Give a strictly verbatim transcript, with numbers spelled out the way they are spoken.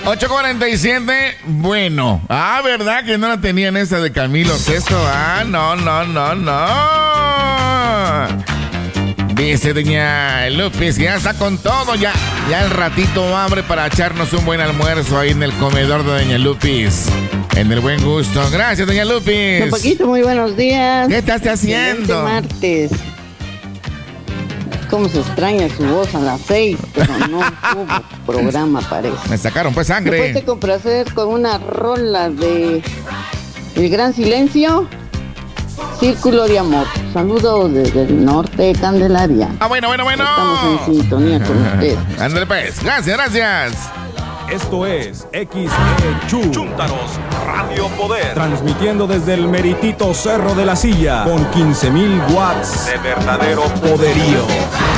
ocho cuarenta y siete, bueno. Ah, ¿verdad que no la tenían esa de Camilo Sesto? Ah, no, no, no, no. Dice doña Lupis, ya está con todo, ya, ya el ratito hambre para echarnos un buen almuerzo ahí en el comedor de doña Lupis. En el buen gusto. Gracias, doña Lupis. Don Paquito, muy buenos días. ¿Qué estás haciendo? Martes. Cómo se extraña su voz a las seis, pero no hubo programa, parece. Me sacaron pues sangre. Después te complacer con una rola de El Gran Silencio, Círculo de Amor. Saludos desde el norte de Candelaria. Ah, bueno, bueno, bueno. Estamos en sintonía con ustedes. Ándale pues. Gracias, gracias. Esto es X E Chu Chúntaros Radio Poder, transmitiendo desde el meritito Cerro de la Silla con quince mil watts de verdadero poderío.